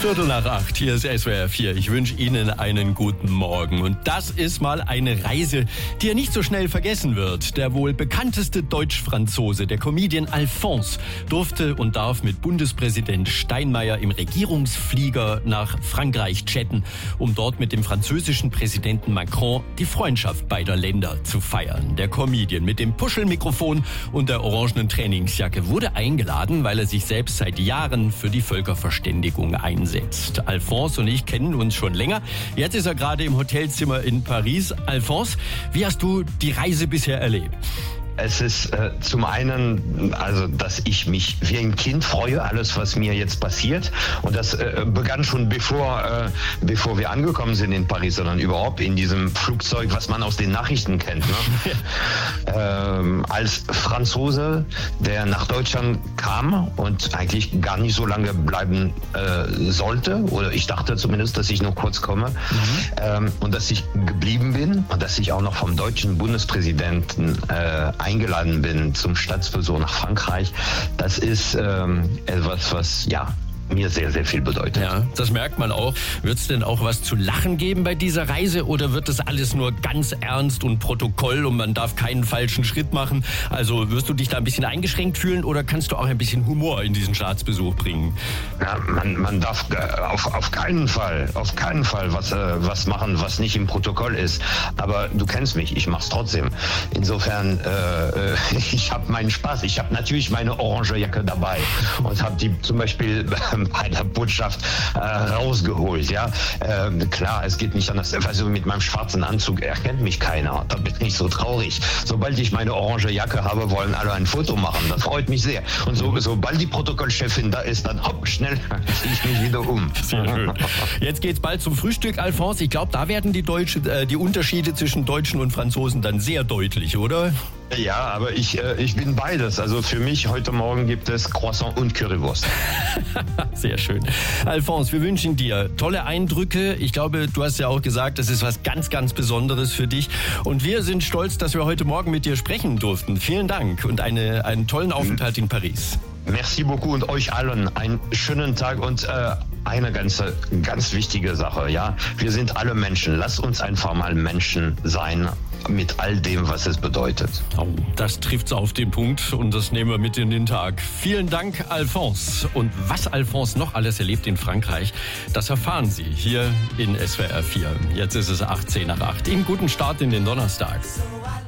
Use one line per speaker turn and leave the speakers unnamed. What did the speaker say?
7:15, hier ist SWR 4. Ich wünsche Ihnen einen guten Morgen. Und das ist mal eine Reise, die ja nicht so schnell vergessen wird. Der wohl bekannteste Deutsch-Franzose, der Comedian Alphonse, durfte und darf mit Bundespräsident Steinmeier im Regierungsflieger nach Frankreich chatten, um dort mit dem französischen Präsidenten Macron die Freundschaft beider Länder zu feiern. Der Comedian mit dem Puschelmikrofon und der orangenen Trainingsjacke wurde eingeladen, weil er sich selbst seit Jahren für die Völkerverständigung einsetzt. Alphonse und ich kennen uns schon länger. Jetzt ist er gerade im Hotelzimmer in Paris. Alphonse, wie hast du die Reise bisher erlebt?
Es ist zum einen, also dass ich mich wie ein Kind freue, alles was mir jetzt passiert. Und das begann schon bevor wir angekommen sind in Paris, sondern überhaupt in diesem Flugzeug, was man aus den Nachrichten kennt. Ne? Als Franzose, der nach Deutschland kam und eigentlich gar nicht so lange bleiben sollte, oder ich dachte zumindest, dass ich nur kurz komme, und dass ich geblieben bin und dass ich auch noch vom deutschen Bundespräsidenten eingeladen bin zum Staatsbesuch nach Frankreich, das ist etwas, was mir sehr, sehr viel bedeutet.
Ja, das merkt man auch. Wird es denn auch was zu lachen geben bei dieser Reise oder wird das alles nur ganz ernst und Protokoll und man darf keinen falschen Schritt machen? Also wirst du dich da ein bisschen eingeschränkt fühlen oder kannst du auch ein bisschen Humor in diesen Staatsbesuch bringen?
Ja, man darf auf keinen Fall was machen, was nicht im Protokoll ist. Aber du kennst mich, ich mach's trotzdem. Insofern, ich habe meinen Spaß. Ich habe natürlich meine orange Jacke dabei und habe die zum Beispiel bei der Botschaft rausgeholt. Ja, klar, es geht nicht anders. Also mit meinem schwarzen Anzug erkennt mich keiner. Da bin ich so traurig. Sobald ich meine orange Jacke habe, wollen alle ein Foto machen. Das freut mich sehr. Und sobald die Protokollchefin da ist, dann hopp, schnell ziehe ich mich wieder um.
Sehr schön. Jetzt geht's bald zum Frühstück, Alphonse. Ich glaube, da werden die Unterschiede zwischen Deutschen und Franzosen dann sehr deutlich, oder?
Ja, aber ich bin beides. Also für mich heute Morgen gibt es Croissant und Currywurst.
Sehr schön. Alphonse, wir wünschen dir tolle Eindrücke. Ich glaube, du hast ja auch gesagt, das ist was ganz, ganz Besonderes für dich. Und wir sind stolz, dass wir heute Morgen mit dir sprechen durften. Vielen Dank und einen tollen Aufenthalt in Paris.
Merci beaucoup und euch allen einen schönen Tag und eine ganz wichtige Sache. Ja, wir sind alle Menschen. Lasst uns einfach mal Menschen sein mit all dem, was es bedeutet.
Oh, das trifft's auf den Punkt und das nehmen wir mit in den Tag. Vielen Dank, Alphonse. Und was Alphonse noch alles erlebt in Frankreich, das erfahren Sie hier in SWR 4. Jetzt ist es 7:18. Ihnen guten Start in den Donnerstag.